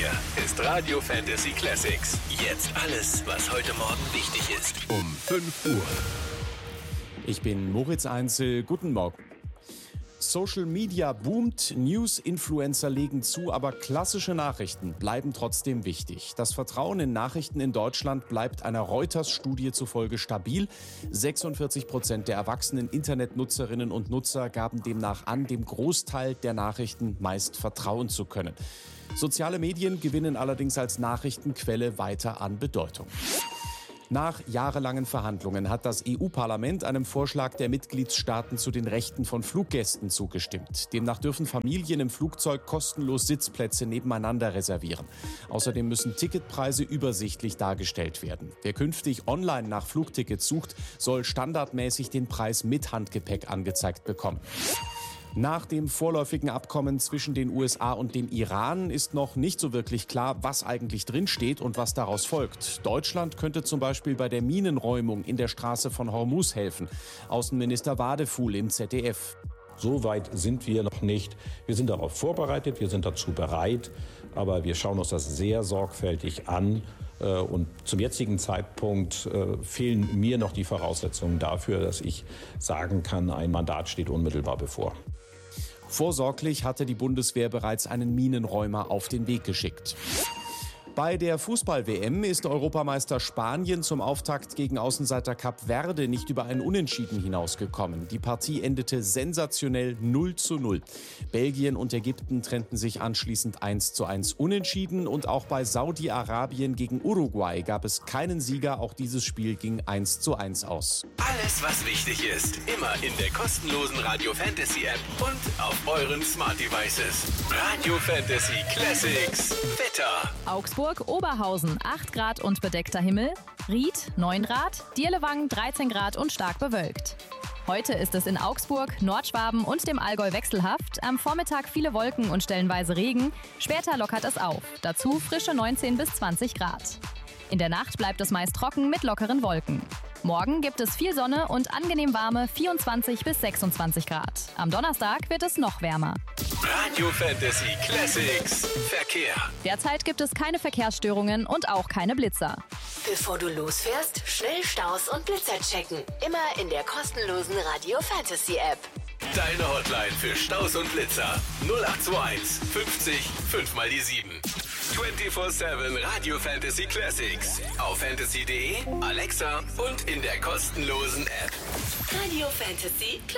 Hier ist Radio Fantasy Classics. Jetzt alles, was heute Morgen wichtig ist. Um 5 Uhr. Ich bin Moritz Einzel. Guten Morgen. Social Media boomt, News-Influencer legen zu, aber klassische Nachrichten bleiben trotzdem wichtig. Das Vertrauen in Nachrichten in Deutschland bleibt einer Reuters-Studie zufolge stabil. 46% der erwachsenen Internetnutzerinnen und Nutzer gaben demnach an, dem Großteil der Nachrichten meist vertrauen zu können. Soziale Medien gewinnen allerdings als Nachrichtenquelle weiter an Bedeutung. Nach jahrelangen Verhandlungen hat das EU-Parlament einem Vorschlag der Mitgliedstaaten zu den Rechten von Fluggästen zugestimmt. Demnach dürfen Familien im Flugzeug kostenlos Sitzplätze nebeneinander reservieren. Außerdem müssen Ticketpreise übersichtlich dargestellt werden. Wer künftig online nach Flugtickets sucht, soll standardmäßig den Preis mit Handgepäck angezeigt bekommen. Nach dem vorläufigen Abkommen zwischen den USA und dem Iran ist noch nicht so wirklich klar, was eigentlich drinsteht und was daraus folgt. Deutschland könnte zum Beispiel bei der Minenräumung in der Straße von Hormuz helfen. Außenminister Wadefuhl im ZDF. So weit sind wir noch nicht. Wir sind darauf vorbereitet, wir sind dazu bereit, aber wir schauen uns das sehr sorgfältig an. Und zum jetzigen Zeitpunkt fehlen mir noch die Voraussetzungen dafür, dass ich sagen kann, ein Mandat steht unmittelbar bevor. Vorsorglich hatte die Bundeswehr bereits einen Minenräumer auf den Weg geschickt. Bei der Fußball-WM ist Europameister Spanien zum Auftakt gegen Außenseiter Kap Verde nicht über ein Unentschieden hinausgekommen. Die Partie endete sensationell 0:0. Belgien und Ägypten trennten sich anschließend 1:1 unentschieden und auch bei Saudi-Arabien gegen Uruguay gab es keinen Sieger. Auch dieses Spiel ging 1:1 aus. Alles, was wichtig ist, immer in der kostenlosen Radio Fantasy App und auf euren Smart Devices. Radio Fantasy Classics. Wetter. Augsburg, Oberhausen 8 Grad und bedeckter Himmel, Ried 9 Grad, Dierlewang 13 Grad und stark bewölkt. Heute ist es in Augsburg, Nordschwaben und dem Allgäu wechselhaft, am Vormittag viele Wolken und stellenweise Regen, später lockert es auf, dazu frische 19 bis 20 Grad. In der Nacht bleibt es meist trocken mit lockeren Wolken. Morgen gibt es viel Sonne und angenehm warme 24 bis 26 Grad. Am Donnerstag wird es noch wärmer. Radio Fantasy Classics. Verkehr. Derzeit gibt es keine Verkehrsstörungen und auch keine Blitzer. Bevor du losfährst, schnell Staus und Blitzer checken. Immer in der kostenlosen Radio Fantasy App. Deine Hotline für Staus und Blitzer. 0821 50 5 mal die 7. 24/7 Radio Fantasy Classics. Auf fantasy.de, Alexa und in der kostenlosen App. Radio Fantasy